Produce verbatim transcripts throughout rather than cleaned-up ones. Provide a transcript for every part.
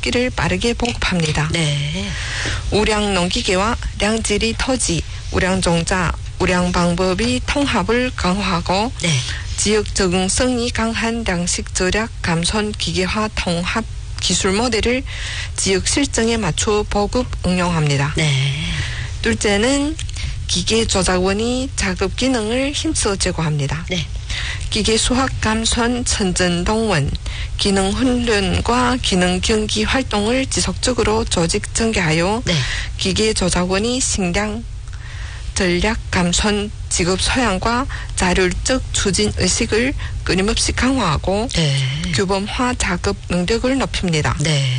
수확기를 빠르게 보급합니다. 네. 우량 농기계와 량질이 터지, 우량종자, 우량 방법이 통합을 강화하고 네. 지역 적응성이 강한 양식 절약 감손 기계화 통합 기술 모델을 지역 실정에 맞춰 보급 응용합니다. 네. 둘째는 기계 조작원이 작업 기능을 힘써 제고합니다. 네. 기계 수학 감손 선전동원 기능 훈련과 기능 경기 활동을 지속적으로 조직 전개하여 네. 기계 조작원이 식량 전략 감손 직업 소양과 자율적 추진 의식을 끊임없이 강화하고 네. 규범화 작업 능력을 높입니다. 네.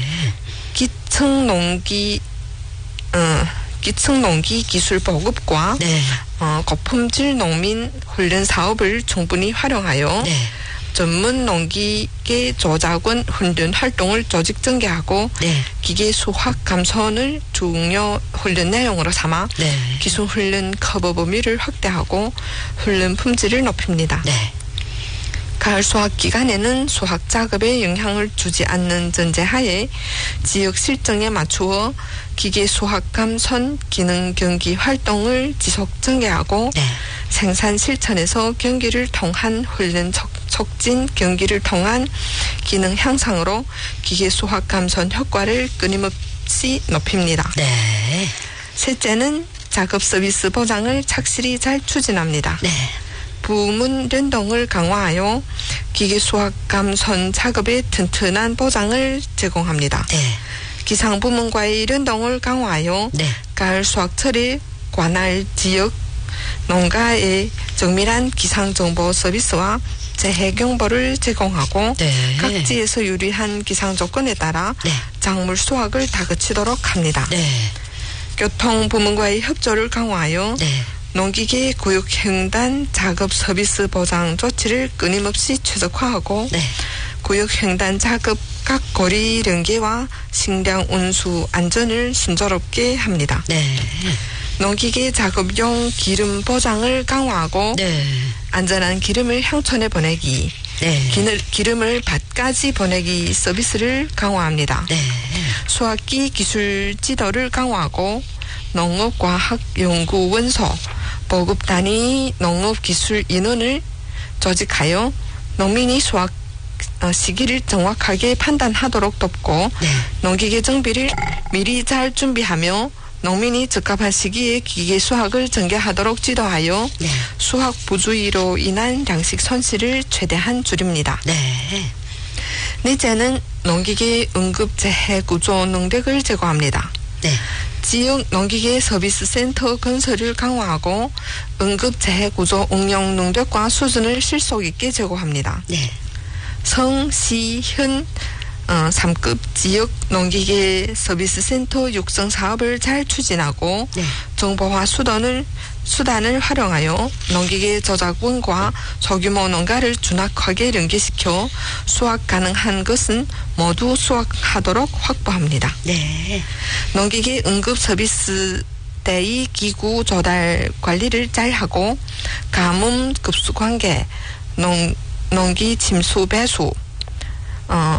기층 농기 어, 기층 농기 기술 보급과 네. 어, 고품질 농민 훈련 사업을 충분히 활용하여 네. 전문 농기계 조작원 훈련 활동을 조직 전개하고 네. 기계 수학 감손을 중요 훈련 내용으로 삼아 네. 기술 훈련 커버 범위를 확대하고 훈련 품질을 높입니다. 네. 가을 수학 기간에는 수학 작업에 영향을 주지 않는 전제하에 지역 실정에 맞추어 기계 수학 감손 기능 경기 활동을 지속 전개하고 네. 생산 실천에서 경기를 통한 훈련 촉, 촉진 경기를 통한 기능 향상으로 기계 수학 감손 효과를 끊임없이 높입니다. 네. 셋째는 작업 서비스 보장을 착실히 잘 추진합니다. 네. 부문 연동을 강화하여 기계 수학 감손 작업에 튼튼한 보장을 제공합니다. 네. 기상 부문과의 연동을 강화하여 네. 가을 수확철에 관할 지역 농가의 정밀한 기상 정보 서비스와 재해 경보를 제공하고 네. 각지에서 유리한 기상 조건에 따라 네. 작물 수확을 다그치도록 합니다. 네. 교통 부문과의 협조를 강화하여 네. 농기계 구역 횡단 작업 서비스 보장 조치를 끊임없이 최적화하고 네. 구역 횡단 작업 각 고리 연계와 식량 운수 안전을 순조롭게 합니다. 네. 농기계 작업용 기름 보장을 강화하고 네. 안전한 기름을 향촌에 보내기, 네. 기늘, 기름을 밭까지 보내기 서비스를 강화합니다. 네. 수확기 기술 지도를 강화하고 농업과학연구원소 보급 단위 농업기술 인원을 조직하여 농민이 수확 시기를 정확하게 판단하도록 돕고 네. 농기계 정비를 미리 잘 준비하며 농민이 적합한 시기에 기계 수확을 전개하도록 지도하여 네. 수확 부주의로 인한 양식 손실을 최대한 줄입니다. 네. 넷째는 농기계 응급재해 구조 능력을 제고합니다. 네. 지역 농기계 서비스 센터 건설을 강화하고 응급재해 구조 응용 능력과 수준을 실속 있게 제고합니다. 네. 성, 시, 현 어, 삼 급 지역 농기계 서비스 센터 육성 사업을 잘 추진하고 네. 정보화 수단을 수단을 활용하여 농기계 조작원과 소규모 농가를 준확하게 연계시켜 수확 가능한 것은 모두 수확하도록 확보합니다. 네. 농기계 응급 서비스 때의 기구 조달 관리를 잘 하고 가뭄 급수 관계, 농 농기 침수 배수, 어,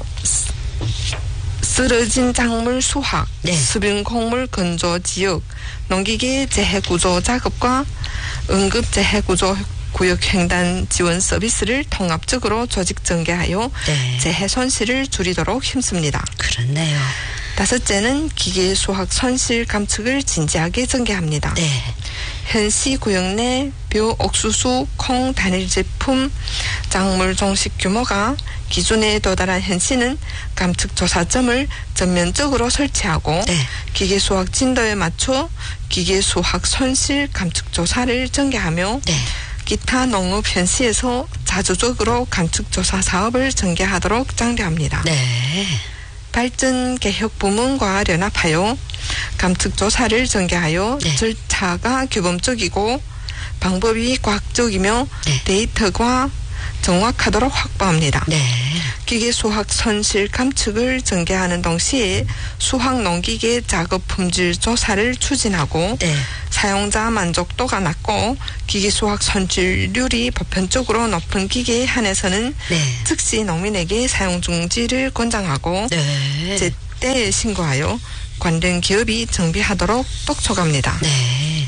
쓰러진 작물 수확, 네. 수분 곡물 건조 지역, 농기계 재해 구조 작업과 응급 재해 구조 구역 횡단 지원 서비스를 통합적으로 조직 전개하여 네. 재해 손실을 줄이도록 힘씁니다. 그렇네요. 다섯째는 기계 수확 손실 감축을 진지하게 전개합니다. 네. 현시 구역 내 벼, 옥수수, 콩 단일 제품 작물 종식 규모가 기준에 도달한 현시는 감축 조사점을 전면적으로 설치하고 네. 기계 수확 진도에 맞춰 기계 수확 손실 감축 조사를 전개하며 네. 기타 농업 현시에서 자주적으로 감축 조사 사업을 전개하도록 장려합니다. 네. 발전 개혁 부문과 연합하여 감축 조사를 전개하여 네. 절차가 규범적이고 방법이 과학적이며 네. 데이터가 정확하도록 확보합니다. 네. 기계 수확 손실 감축을 전개하는 동시에 수확 농기계 작업 품질 조사를 추진하고 네. 사용자 만족도가 낮고 기계 수확 손실률이 보편적으로 높은 기계에 한해서는 네. 즉시 농민에게 사용 중지를 권장하고 네. 제때 때에 신고하여 관련 기업이 정비하도록督促합니다. 네,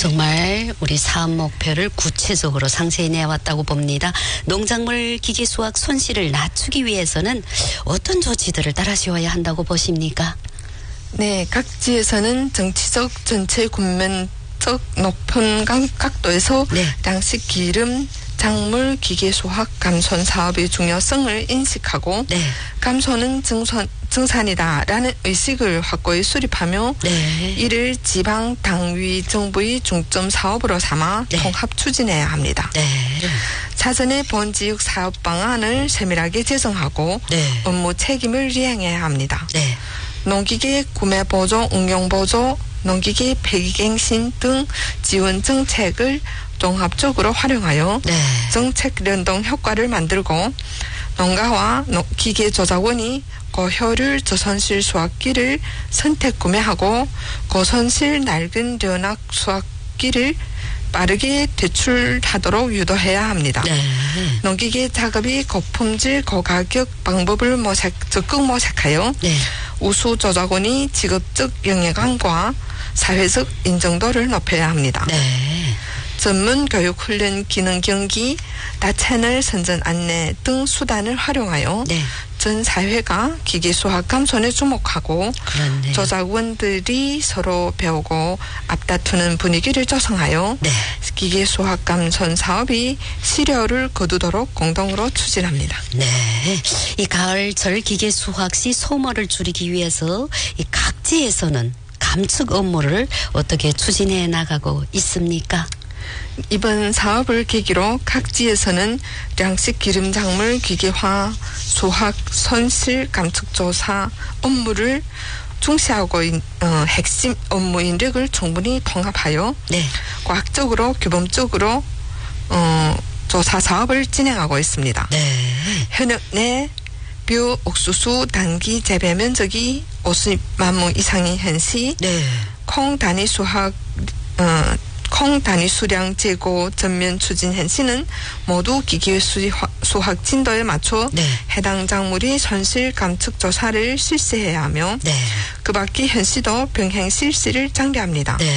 정말 우리 사업 목표를 구체적으로 상세히 내왔다고 봅니다. 농작물 기계 수확 손실을 낮추기 위해서는 어떤 조치들을 따라세워야 한다고 보십니까? 네, 각 지에서는 정치적 전체 군면적 높은 각도에서 네. 양식 기름 작물 기계 수확 감손 사업의 중요성을 인식하고 네. 감손은 증선, 증산이다라는 의식을 확고히 수립하며 네. 이를 지방 당위 정부의 중점 사업으로 삼아 네. 통합 추진해야 합니다. 네. 사전에 본지역 사업 방안을 세밀하게 제정하고 네. 업무 책임을 이행해야 합니다. 네. 농기계 구매 보조, 응용 보조, 농기계 폐기갱신 등 지원 정책을 종합적으로 활용하여 네. 정책 연동 효과를 만들고 농가와 기계 조작원이 고효율 저손실 수확기를 선택 구매하고 고손실 낡은 연락 수확기를 빠르게 대출하도록 유도해야 합니다. 네. 농기계 작업이 고품질 고가격 방법을 모색, 적극 모색하여 네. 우수 조작원이 직업적 영예감과 사회적 인정도를 높여야 합니다. 네. 전문 교육 훈련 기능 경기, 다채널 선전 안내 등 수단을 활용하여 네. 전 사회가 기계 수확 감손에 주목하고 그렇네요. 조작원들이 서로 배우고 앞다투는 분위기를 조성하여 네. 기계 수확 감손 사업이 실효를 거두도록 공동으로 추진합니다. 네. 이 가을철 기계 수확 시 소모를 줄이기 위해서 이 각지에서는 감축 업무를 어떻게 추진해 나가고 있습니까? 이번 사업을 계기로 각지에서는 양식 기름 작물 기계화 수확 손실 감축 조사 업무를 중시하고 있, 어, 핵심 업무 인력을 충분히 통합하여 네. 과학적으로 규범적으로 어, 조사 사업을 진행하고 있습니다. 네. 현역 내 bio 옥수수 단기 재배 면적이 오십만 亩 이상인 현시 네. 콩 단위 수확 어, 콩 단위 수량 재고 전면 추진 현시는 모두 기계 수확 진도에 맞춰 네. 해당 작물의 손실 감축 조사를 실시해야 하며 네. 그 밖에 현시도 병행 실시를 장려합니다. 네.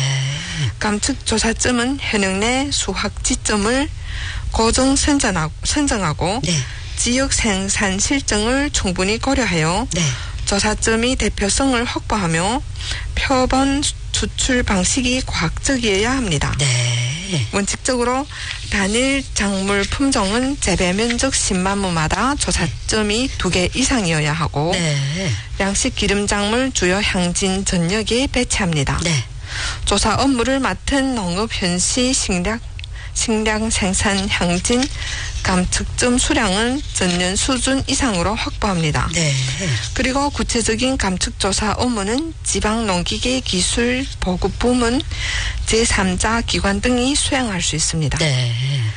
감축 조사점은 현역 내 수확 지점을 고정 선정하고, 선정하고 네. 지역 생산 실정을 충분히 고려하여 네. 조사점이 대표성을 확보하며 표본 수출 방식이 과학적이어야 합니다. 네. 원칙적으로 단일 작물 품종은 재배 면적 십만 亩마다 조사점이 두 개 이상이어야 하고 네. 양식 기름 작물 주요 향진 전역에 배치합니다. 네. 조사 업무를 맡은 농업 현시 식량 식량 생산 향진 감축점 수량은 전년 수준 이상으로 확보합니다. 네. 그리고 구체적인 감축 조사 업무는 지방농기계 기술 보급 부문 제삼자 기관 등이 수행할 수 있습니다. 네.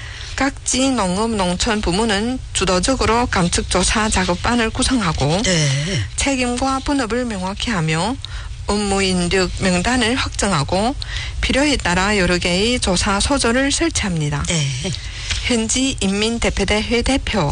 각지 농업 농촌 부문은 주도적으로 감축 조사 작업반을 구성하고 네. 책임과 분업을 명확히 하며 업무 인력 명단을 확정하고 필요에 따라 여러 개의 조사 소조를 설치합니다. 네. 현지 인민대표대회 대표,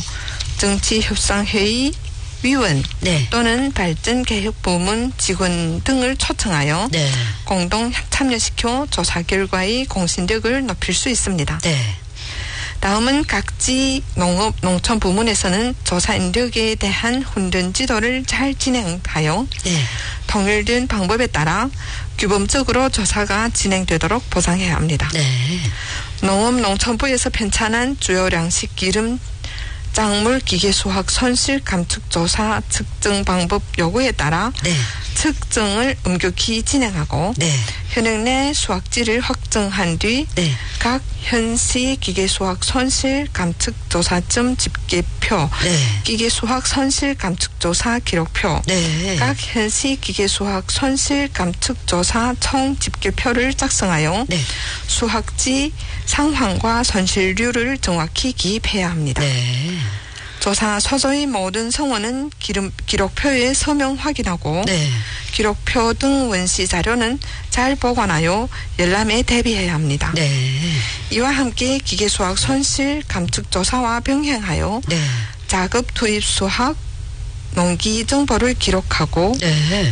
정치협상회의 위원 네. 또는 발전개혁부문 직원 등을 초청하여 네. 공동 참여시켜 조사 결과의 공신력을 높일 수 있습니다. 네. 다음은 각지 농업 농촌 부문에서는 조사 인력에 대한 훈련 지도를 잘 진행하여 네. 통일된 방법에 따라 규범적으로 조사가 진행되도록 보상해야 합니다. 네. 농업농촌부에서 편찬한 주요 양식 기름 작물 기계 수확 손실 감축 조사 측정 방법 요구에 따라 네. 측정을 엄격히 진행하고 네. 현역 내 수확지를 확정한 뒤 각 네. 현시 기계 수확 손실 감축 조사점 집계표, 네. 기계 수확 손실 감축 조사 기록표, 네. 각 현시 기계 수확 손실 감축 조사 총 집계표를 작성하여 네. 수확지 상황과 손실률을 정확히 기입해야 합니다. 네. 조사 소조의 모든 성원은 기름, 기록표에 서명 확인하고 네. 기록표 등 원시 자료는 잘 보관하여 열람에 대비해야 합니다. 네. 이와 함께 기계 수확 손실 감축 조사와 병행하여 네. 작업 투입 수확 농기 정보를 기록하고 네.